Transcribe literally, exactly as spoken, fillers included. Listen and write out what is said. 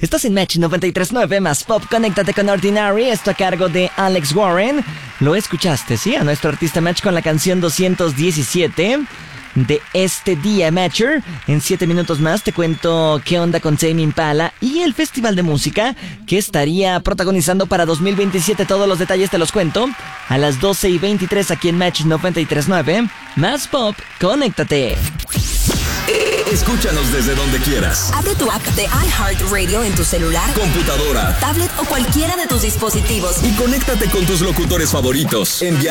Estás en Match noventa y tres punto nueve más Pop. Conéctate con Ordinary, esto a cargo de Alex Warren. Lo escuchaste, ¿sí? A nuestro artista Match con la canción doscientos diecisiete de este día, Matcher. En siete minutos más te cuento qué onda con Tame Impala y el festival de música que estaría protagonizando para dos mil veintisiete. Todos los detalles te los cuento a las doce y veintitrés aquí en Match noventa y tres punto nueve más Pop. Conéctate. Escúchanos desde donde quieras. Abre tu app de iHeartRadio en tu celular, computadora, tablet o cualquiera de tus dispositivos y conéctate con tus locutores favoritos. Envía